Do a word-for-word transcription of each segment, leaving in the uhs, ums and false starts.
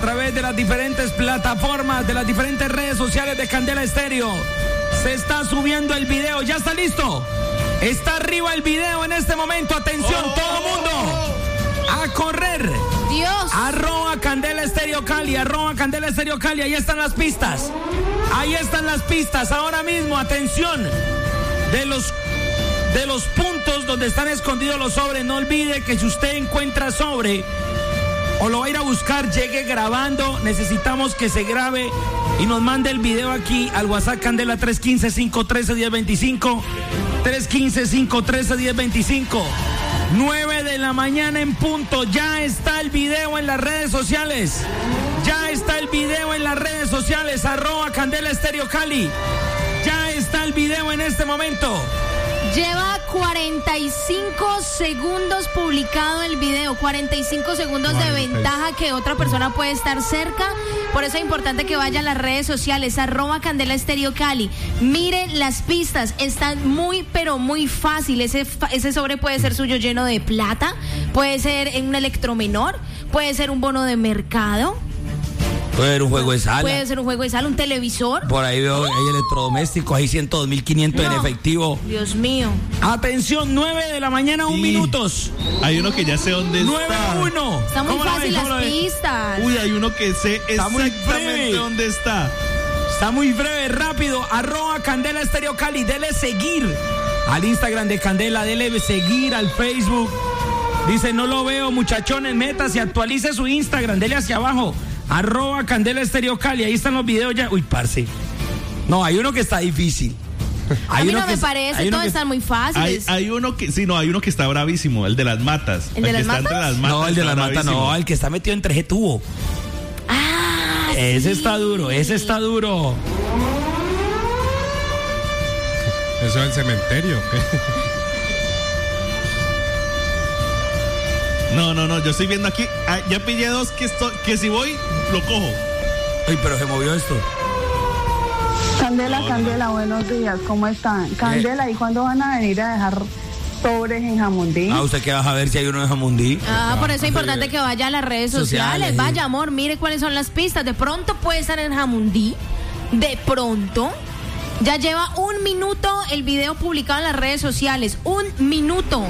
través de las diferentes plataformas, de las diferentes redes sociales de Candela Estéreo. Se está subiendo el video. ¿Ya está listo? Está arriba el video en este momento. Atención, oh, todo el mundo. A correr. Dios. Arroba Candela Estéreo Cali, arroba Candela Estéreo Cali. Ahí están las pistas. Ahí están las pistas. Ahora mismo, atención. De los, de los puntos donde están escondidos los sobres. No olvide que si usted encuentra sobre o lo va a ir a buscar, llegue grabando. Necesitamos que se grabe y nos mande el video aquí al WhatsApp Candela tres uno cinco, cinco uno tres, uno cero dos cinco. tres uno cinco, cinco uno tres, uno cero dos cinco. nueve de la mañana en punto. Ya está el video en las redes sociales. Ya está el video en las redes sociales. Arroba Candela Estéreo Cali. Ya está el video en este momento. Lleva cuarenta y cinco segundos publicado el video, cuarenta y cinco segundos de ventaja que otra persona puede estar cerca. Por eso es importante que vaya a las redes sociales, arroba Candela Estéreo Cali. Miren las pistas, están muy pero muy fácil. Ese, ese sobre puede ser suyo lleno de plata, puede ser en un electromenor, puede ser un bono de mercado. Puede ser un juego de sala. Puede ser un juego de sala, un televisor. Por ahí veo, hay electrodomésticos, hay ciento dos mil quinientos no. en efectivo. Dios mío. Atención, nueve de la mañana, un sí. minutos. Hay uno que ya sé dónde nueve está. nueve uno. Está muy fácil las pistas. Uy, hay uno que sé está exactamente dónde está. Está muy breve, rápido. Arroba Candela Estéreo Cali. Dele seguir al Instagram de Candela. Dele seguir al Facebook. Dice, no lo veo, muchachones, métase, actualice su Instagram. Dele hacia abajo. Arroba Candela Estéreo Cali, ahí están los videos ya. Uy, parce. No, hay uno que está difícil. Hay a mí uno no que me parece, todos que... están muy fáciles. Hay, hay uno que, sí, no, hay uno que está bravísimo, el de las matas. ¿El de el las que matas? está entre las matas? No, el de las matas no, el que está metido entre ese tubo. Ah, Ese sí. está duro, ese está duro. Eso es el cementerio, ¿qué? No, no, no, yo estoy viendo aquí, ah, ya pillé dos que, estoy, que si voy, lo cojo. Uy, pero se movió esto. Candela, no, Candela, no. Buenos días, ¿cómo están? Candela, ¿y cuándo van a venir a dejar sobres en Jamundí? Ah, ¿usted qué va a ver si hay uno en Jamundí? Ah, por eso es importante que vaya a las redes sociales. sociales vaya, amor, mire cuáles son las pistas. De pronto puede estar en Jamundí. De pronto. Ya lleva un minuto el video publicado en las redes sociales. Un minuto.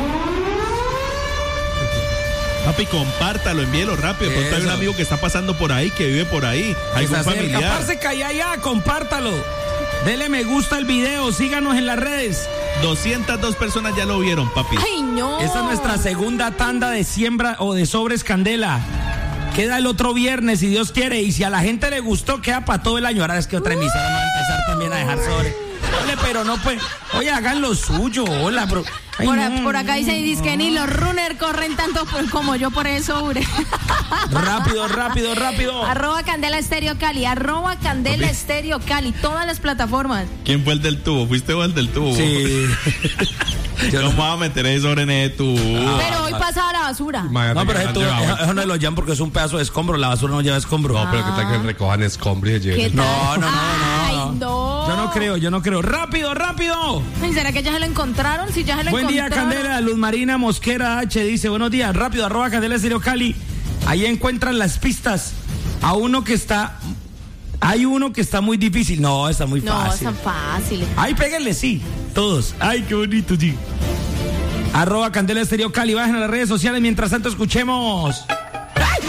Papi, compártalo, envíelo rápido. Porque hay un amigo que está pasando por ahí, que vive por ahí. Hay un familiar. Parce, calla ya, compártalo. Dele me gusta al video, síganos en las redes. doscientas dos personas ya lo vieron, papi. Ay, no. Esta es nuestra segunda tanda de siembra o de sobres Candela. Queda el otro viernes, si Dios quiere. Y si a la gente le gustó, queda para todo el año. Ahora es que otra emisora va a empezar también a dejar sobre. Ole, pero no pues. Oye, hagan lo suyo. Hola, bro. Ay, por, no, por acá dice no, que ni los runners corren tanto por, como yo por eso, ure. Rápido, rápido, rápido. Arroba Candela Estéreo Cali, arroba Candela Estéreo Cali, todas las plataformas. ¿Quién fue el del tubo? ¿Fuiste vos el del tubo? Sí. Yo no me voy a meter eso sobre en ese tubo. Pero hoy pasaba la basura. Imagínate No, pero que eso, han llevado- eso no lo llevan porque es un pedazo de escombro. La basura no lleva escombro. No, pero que tal que recojan escombros y se ¿Qué lleven. tal? No, no, no, Ay, no, no. Yo no creo, yo no creo. ¡Rápido, rápido! Ay, ¿será que ya se lo encontraron? Si ya se lo Buen día, encontraron. Candela. Luz Marina Mosquera H dice, buenos días, rápido, arroba Candela Estéreo Cali. Ahí encuentran las pistas. A uno que está... Hay uno que está muy difícil. No, está muy No, fácil. es tan fácil. Ay, péguenle, sí, todos. Ay, qué bonito, sí. Arroba Candela Estéreo Cali. Bajen a las redes sociales. Mientras tanto, escuchemos. ¡Ay!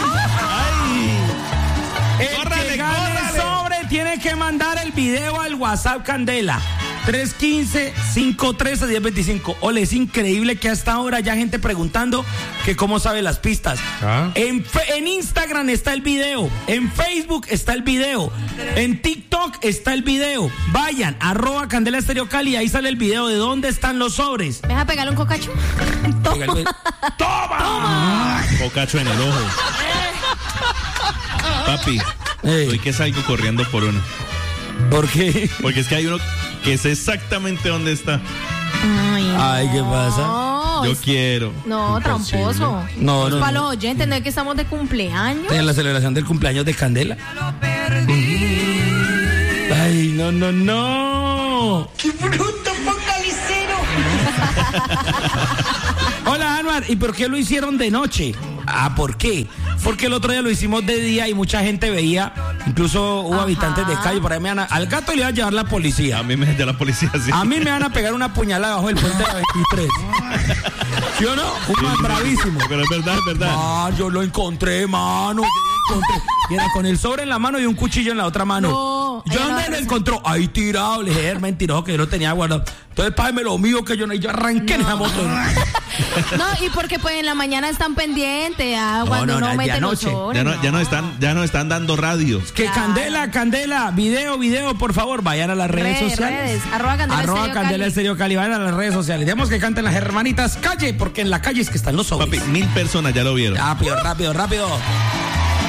¡Ay! El ¡Córrale, que gane córrale! sobre tiene que mandar el video al WhatsApp Candela. tres uno cinco, cinco tres, uno cero dos cinco. Ole, es increíble que hasta ahora ya gente preguntando que cómo sabe las pistas. ¿Ah? En, fe- en Instagram está el video, en Facebook está el video, en TikTok está el video. Vayan, arroba Candela Estéreo Cali, ahí sale el video de dónde están los sobres. ¿Me deja pegarle un cocacho? Toma. ¡Toma! Toma. Cocacho en el ojo. Papi, Ey. hoy que salgo corriendo por uno. ¿Por qué? Porque es que hay uno que sé exactamente dónde está. Ay, no. Ay, ¿qué pasa? Yo es- quiero. No, tramposo. No, no, Para no. los oyentes, no es que estamos de cumpleaños. En la celebración del cumpleaños de Candela. Ay, no, no, no. ¡Qué bruto, focalicero! Hola, Anwar, ¿y por qué lo hicieron de noche? Ah, ¿por qué? porque el otro día lo hicimos de día y mucha gente veía, incluso hubo Ajá. habitantes de calle, por ahí me van a, al gato le iba a llevar la policía. A mí me de la policía, sí. A mí me van a pegar una puñalada bajo el puente de la veintitrés. ¿Sí o no? Un man bravísimo. Pero es verdad, es verdad. Ah, yo lo encontré, mano. Yo lo encontré. Y era con el sobre en la mano y un cuchillo en la otra mano. No, ¿Yo ella dónde no lo hace- encontró? Ahí tirado. Le dije, es mentiroso que yo lo tenía guardado. Entonces, págame lo mío que yo no. Y yo arranqué en esa moto. No, y porque pues en la mañana están pendientes, ah, No, cuando no, no, no, de meten los anoche. sobres, Ya no, ya no están, ya no están dando radio. Que Claro. Candela, Candela, video, video, por favor, vayan a las redes, Redes, sociales. redes, arroba Candela Arroba Estéreo Candela Cali. Estéreo Cali, vayan a las redes sociales. Demos que canten las hermanitas calle, porque en la calle es que están los sobres. Papi, mil personas ya lo vieron. Rápido, rápido, rápido.